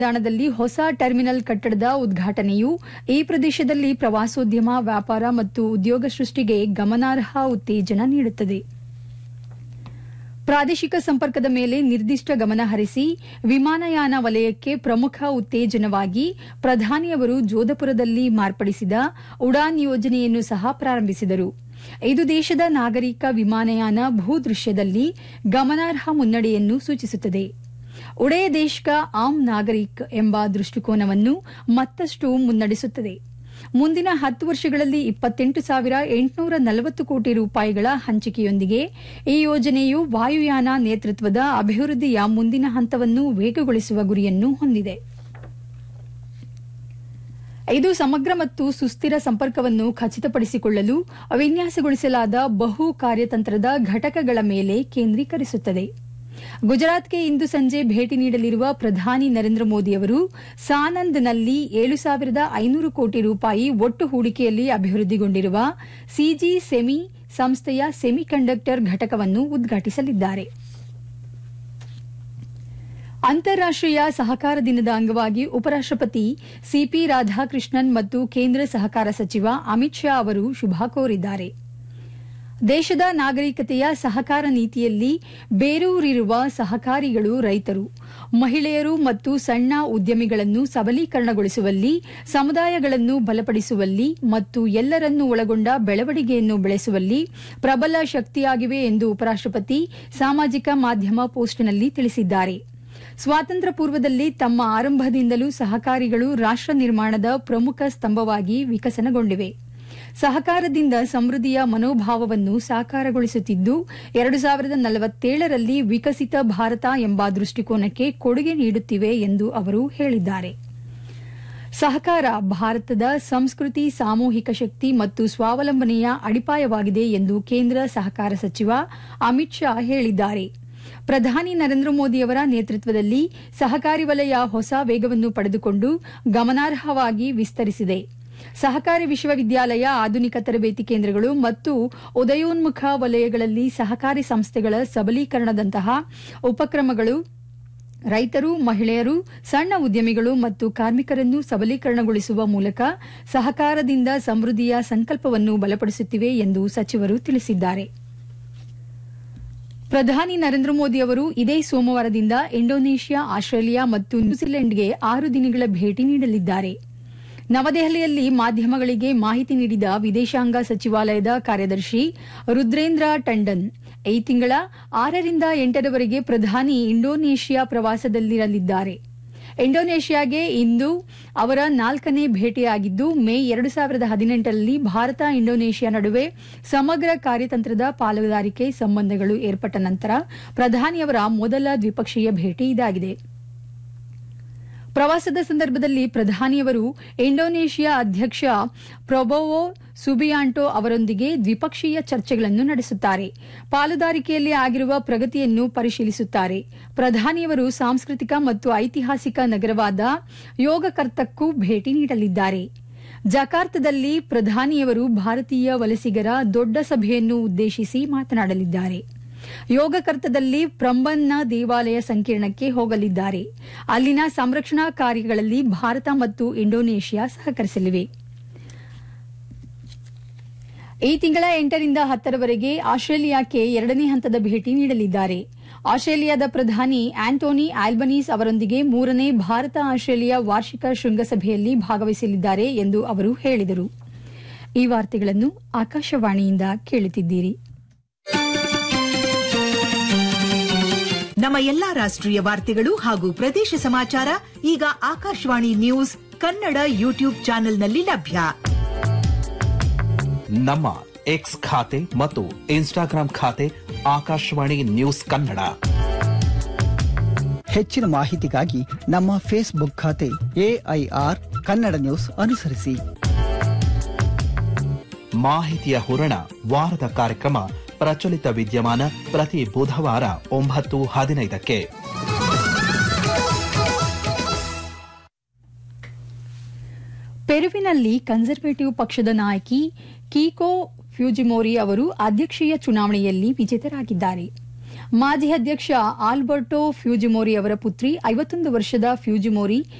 ನಿಲ್ದಾಣದಲ್ಲಿ ಹೊಸ ಟರ್ಮಿನಲ್ ಕಟ್ಟಡದ ಉದ್ಘಾಟನೆಯು ಈ ಪ್ರದೇಶದಲ್ಲಿ ಪ್ರವಾಸೋದ್ಯಮ, ವ್ಯಾಪಾರ ಮತ್ತು ಉದ್ಯೋಗ ಸೃಷ್ಟಿಗೆ ಗಮನಾರ್ಹ ಉತ್ತೇಜನ ನೀಡುತ್ತದೆ. ಪ್ರಾದೇಶಿಕ ಸಂಪರ್ಕದ ಮೇಲೆ ನಿರ್ದಿಷ್ಟ ಗಮನ ಹರಿಸಿ ವಿಮಾನಯಾನ ವಲಯಕ್ಕೆ ಪ್ರಮುಖ ಉತ್ತೇಜನವಾಗಿ ಪ್ರಧಾನಿಯವರು ಜೋಧಪುರದಲ್ಲಿ ಮಾರ್ಪಡಿಸಿದ ಉಡಾನ್ ಯೋಜನೆಯನ್ನು ಸಹ ಪ್ರಾರಂಭಿಸಿದರು. ಇದು ದೇಶದ ನಾಗರಿಕ ವಿಮಾನಯಾನ ಭೂದೃಶ್ಯದಲ್ಲಿ ಗಮನಾರ್ಹ ಮುನ್ನಡೆಯನ್ನು ಸೂಚಿಸುತ್ತದೆ. ಉಡೇ ದೇಶ್ ಕಾ ಆಮ್ ನಾಗರಿಕ್ ಎಂಬ ದೃಷ್ಟಿಕೋನವನ್ನು ಮತ್ತಷ್ಟು ಮುನ್ನಡೆಸುತ್ತದೆ. ಮುಂದಿನ 10 ವರ್ಷಗಳಲ್ಲಿ 28,840 ಕೋಟಿ ರೂಪಾಯಿಗಳ ಹಂಚಿಕೆಯೊಂದಿಗೆ ಈ ಯೋಜನೆಯು ವಾಯುಯಾನ ನೇತೃತ್ವದ ಅಭಿವೃದ್ಧಿಯ ಮುಂದಿನ ಹಂತವನ್ನು ವೇಗಗೊಳಿಸುವ ಗುರಿಯನ್ನು ಹೊಂದಿದೆ. ಇದು ಸಮಗ್ರ ಮತ್ತು ಸುಸ್ಥಿರ ಸಂಪರ್ಕವನ್ನು ಖಚಿತಪಡಿಸಿಕೊಳ್ಳಲು ವಿನ್ಯಾಸಗೊಳಿಸಲಾದ ಬಹು ಕಾರ್ಯತಂತ್ರದ ಘಟಕಗಳ ಮೇಲೆ ಕೇಂದ್ರೀಕರಿಸುತ್ತದೆ. ಗುಜರಾತ್ಗೆ ಇಂದು ಸಂಜೆ ಭೇಟಿ ನೀಡಲಿರುವ ಪ್ರಧಾನಿ ನರೇಂದ್ರ ಮೋದಿ ಅವರು ಸಾನಂದ್ನಲ್ಲಿ 7,500 ಕೋಟಿ ರೂಪಾಯಿ ಒಟ್ಟು ಹೂಡಿಕೆಯಲ್ಲಿ ಅಭಿವೃದ್ಧಿಗೊಂಡಿರುವ ಸಿಜಿ ಸೆಮಿ ಸಂಸ್ಥೆಯ ಸೆಮಿಕಂಡಕ್ಟರ್ ಘಟಕವನ್ನು ಉದ್ಘಾಟಿಸಲಿದ್ದಾರೆ. ಅಂತಾರಾಷ್ಟೀಯ ಸಹಕಾರ ದಿನದ ಅಂಗವಾಗಿ ಉಪರಾಷ್ಟಪತಿ ಸಿಪಿ ರಾಧಾಕೃಷ್ಣನ್ ಮತ್ತು ಕೇಂದ್ರ ಸಹಕಾರ ಸಚಿವ ಅಮಿತ್ ಶಾ ಅವರು ಶುಭ ಕೋರಿದ್ದಾರೆ. ದೇಶದ ನಾಗರಿಕತೆಯ ಸಹಕಾರ ನೀತಿಯಲ್ಲಿ ಬೇರೂರಿರುವ ಸಹಕಾರಿಗಳು, ರೈತರು, ಮಹಿಳೆಯರು ಮತ್ತು ಸಣ್ಣ ಉದ್ಯಮಿಗಳನ್ನು ಸಬಲೀಕರಣಗೊಳಿಸುವಲ್ಲಿ, ಸಮುದಾಯಗಳನ್ನು ಬಲಪಡಿಸುವಲ್ಲಿ ಮತ್ತು ಎಲ್ಲರನ್ನೂ ಒಳಗೊಂಡ ಬೆಳವಣಿಗೆಯನ್ನು ಬೆಳೆಸುವಲ್ಲಿ ಪ್ರಬಲ ಶಕ್ತಿಯಾಗಿವೆ ಎಂದು ಉಪರಾಷ್ಟಪತಿ ಸಾಮಾಜಿಕ ಮಾಧ್ಯಮ ಪೋಸ್ಟ್ನಲ್ಲಿ ತಿಳಿಸಿದ್ದಾರೆ. ಸ್ವಾತಂತ್ರ್ಯ ಪೂರ್ವದಲ್ಲಿ ತಮ್ಮ ಆರಂಭದಿಂದಲೂ ಸಹಕಾರಿಗಳು ರಾಷ್ಟ ನಿರ್ಮಾಣದ ಪ್ರಮುಖ ಸ್ತಂಭವಾಗಿ ವಿಕಸನಗೊಂಡಿವೆ. ಸಹಕಾರದಿಂದ ಸಮೃದ್ಧಿಯ ಮನೋಭಾವವನ್ನು ಸಾಕಾರಗೊಳಿಸುತ್ತಿದ್ದು 2047ರಲ್ಲಿ ವಿಕಸಿತ ಭಾರತ ಎಂಬ ದೃಷ್ಟಿಕೋನಕ್ಕೆ ಕೊಡುಗೆ ನೀಡುತ್ತಿವೆ ಎಂದು ಅವರು ಹೇಳಿದ್ದಾರೆ. ಸಹಕಾರ ಭಾರತದ ಸಂಸ್ಕೃತಿ, ಸಾಮೂಹಿಕ ಶಕ್ತಿ ಮತ್ತು ಸ್ವಾವಲಂಬನೆಯ ಅಡಿಪಾಯವಾಗಿದೆ ಎಂದು ಕೇಂದ್ರ ಸಹಕಾರ ಸಚಿವ ಅಮಿತ್ ಶಾ ಹೇಳಿದ್ದಾರೆ. ಪ್ರಧಾನಿ ನರೇಂದ್ರ ಮೋದಿಯವರ ನೇತೃತ್ವದಲ್ಲಿ ಸಹಕಾರಿ ವಲಯ ಹೊಸ ವೇಗವನ್ನು ಪಡೆದುಕೊಂಡು ಗಮನಾರ್ಹವಾಗಿ ವಿಸ್ತರಿಸಿದೆ. ಸಹಕಾರಿ ವಿಶ್ವವಿದ್ಯಾಲಯ, ಆಧುನಿಕ ತರಬೇತಿ ಕೇಂದ್ರಗಳು ಮತ್ತು ಉದಯೋನ್ಮುಖ ವಲಯಗಳಲ್ಲಿ ಸಹಕಾರಿ ಸಂಸ್ಥೆಗಳ ಸಬಲೀಕರಣದಂತಹ ಉಪಕ್ರಮಗಳು ರೈತರು, ಮಹಿಳೆಯರು, ಸಣ್ಣ ಉದ್ಯಮಿಗಳು ಮತ್ತು ಕಾರ್ಮಿಕರನ್ನು ಸಬಲೀಕರಣಗೊಳಿಸುವ ಮೂಲಕ ಸಹಕಾರದಿಂದ ಸಮೃದ್ಧಿಯ ಸಂಕಲ್ಪವನ್ನು ಬಲಪಡಿಸುತ್ತಿವೆ ಎಂದು ಸಚಿವರು ತಿಳಿಸಿದ್ದಾರೆ. ಪ್ರಧಾನಿ ನರೇಂದ್ರ ಮೋದಿ ಅವರು ಇದೇ ಸೋಮವಾರದಿಂದ ಇಂಡೋನೇಷ್ಯಾ, ಆಸ್ಟ್ರೇಲಿಯಾ ಮತ್ತು ನ್ಯೂಜಿಲೆಂಡ್ಗೆ 6 ದಿನಗಳ ಭೇಟಿ ನೀಡಲಿದ್ದಾರೆ. ನವದೆಹಲಿಯಲ್ಲಿ ಮಾಧ್ಯಮಗಳಿಗೆ ಮಾಹಿತಿ ನೀಡಿದ ವಿದೇಶಾಂಗ ಸಚಿವಾಲಯದ ಕಾರ್ಯದರ್ಶಿ ರುದ್ರೇಂದ್ರ ಟಂಡನ್, ಈ ತಿಂಗಳ 6ರಿಂದ 8ರವರೆಗೆ ಪ್ರಧಾನಿ ಇಂಡೋನೇಷ್ಯಾ ಪ್ರವಾಸದಲ್ಲಿರಲಿದ್ದಾರೆ. ಇಂಡೋನೇಷ್ಯಾಗೆ ಇಂದು ಅವರ 4ನೇ ಭೇಟಿಯಾಗಿದ್ದು, ಮೇ 2018ರಲ್ಲಿ ಭಾರತ ಇಂಡೋನೇಷ್ಯಾ ನಡುವೆ ಸಮಗ್ರ ಕಾರ್ಯತಂತ್ರದ ಪಾಲುದಾರಿಕೆ ಸಂಬಂಧಗಳು ಏರ್ಪಟ್ಟ ನಂತರ ಪ್ರಧಾನಿಯವರ ಮೊದಲ ದ್ವಿಪಕ್ಷೀಯ ಭೇಟಿ ಇದಾಗಿದೆ. ಪ್ರವಾಸದ ಸಂದರ್ಭದಲ್ಲಿ ಪ್ರಧಾನಿಯವರು ಇಂಡೋನೇಷ್ಯಾ ಅಧ್ಯಕ್ಷ ಪ್ರೊಬೋವೋ ಸುಬಿಯಾಂಟೋ ಅವರೊಂದಿಗೆ ದ್ವಿಪಕ್ಷೀಯ ಚರ್ಚೆಗಳನ್ನು ನಡೆಸುತ್ತಾರೆ. ಪಾಲುದಾರಿಕೆಯಲ್ಲಿ ಆಗಿರುವ ಪ್ರಗತಿಯನ್ನು ಪರಿಶೀಲಿಸುತ್ತಾರೆ. ಪ್ರಧಾನಿಯವರು ಸಾಂಸ್ಕೃತಿಕ ಮತ್ತು ಐತಿಹಾಸಿಕ ನಗರವಾದ ಯೋಗಕರ್ತಕ್ಕೂ ಭೇಟಿ ನೀಡಲಿದ್ದಾರೆ. ಜಕಾರ್ತದಲ್ಲಿ ಪ್ರಧಾನಿಯವರು ಭಾರತೀಯ ವಲಸಿಗರ ದೊಡ್ಡ ಸಭೆಯನ್ನು ಉದ್ದೇಶಿಸಿ ಮಾತನಾಡಲಿದ್ದಾರೆ. ಯೋಗಕರ್ತದಲ್ಲಿ ಪ್ರಂಬನ್ನ ದೇವಾಲಯ ಸಂಕೀರ್ಣಕ್ಕೆ ಹೋಗಲಿದ್ದಾರೆ. ಅಲ್ಲಿನ ಸಂರಕ್ಷಣಾ ಕಾರ್ಯಗಳಲ್ಲಿ ಭಾರತ ಮತ್ತು ಇಂಡೋನೇಷ್ಯಾ ಸಹಕರಿಸಲಿವೆ. ಈ ತಿಂಗಳ 8ರಿಂದ 10ರವರೆಗೆ ಆಸ್ಟ್ರೇಲಿಯಾಕ್ಕೆ 2ನೇ ಹಂತದ ಭೇಟಿ ನೀಡಲಿದ್ದಾರೆ. ಆಸ್ಟ್ರೇಲಿಯಾದ ಪ್ರಧಾನಿ ಆಂಟೋನಿ ಆಲ್ಬನೀಸ್ ಅವರೊಂದಿಗೆ 3ನೇ ಭಾರತ ಆಸ್ಟ್ರೇಲಿಯಾ ವಾರ್ಷಿಕ ಶೃಂಗಸಭೆಯಲ್ಲಿ ಭಾಗವಹಿಸಲಿದ್ದಾರೆ ಎಂದು ಅವರು ಹೇಳಿದರು. ಈ ವಾರ್ತೆಗಳನ್ನು ಆಕಾಶವಾಣಿಯಿಂದ ಕೇಳುತ್ತಿದ್ದೀರಿ. ನಮ್ಮ ಎಲ್ಲಾ ರಾಷ್ಟ್ರೀಯ ವಾರ್ತೆಗಳು ಹಾಗೂ ಪ್ರದೇಶ ಸಮಾಚಾರ ಈಗ ಆಕಾಶವಾಣಿ ನ್ಯೂಸ್ ಕನ್ನಡ ಯೂಟ್ಯೂಬ್ ಚಾನೆಲ್ನಲ್ಲಿ ಲಭ್ಯ. ನಮ್ಮ ಎಕ್ಸ್ ಖಾತೆ ಮತ್ತು ಇನ್ಸ್ಟಾಗ್ರಾಂ ಖಾತೆ ಆಕಾಶವಾಣಿ ನ್ಯೂಸ್ ಕನ್ನಡ. ಹೆಚ್ಚಿನ ಮಾಹಿತಿಗಾಗಿ ನಮ್ಮ ಫೇಸ್ಬುಕ್ ಖಾತೆ AIR ಕನ್ನಡ ನ್ಯೂಸ್ ಅನುಸರಿಸಿ. ಮಾಹಿತಿಯ ಹೂರಣ ವಾರದ ಕಾರ್ಯಕ್ರಮ ಪ್ರಚಲಿತ ವಿದ್ಯಮಾನ ಪ್ರತಿ ಬುಧವಾರ 9:15ಕ್ಕೆ. ಪೆರುವಿನಲ್ಲಿ ಕನ್ಸರ್ವೇಟಿವ್ ಪಕ್ಷದ ನಾಯಕಿ ಕೀಕೋ ಫ್ಯೂಜಿಮೋರಿ ಅವರು ಅಧ್ಯಕ್ಷೀಯ ಚುನಾವಣೆಯಲ್ಲಿ ವಿಜೇತರಾಗಿದ್ದಾರೆ. ಮಾಜಿ ಅಧ್ಯಕ್ಷ ಆಲ್ಬರ್ಟೋ ಫ್ಯೂಜಿಮೋರಿ ಅವರ ಪುತ್ರಿ 51 ವರ್ಷದ ಫ್ಯೂಜಿಮೋರಿ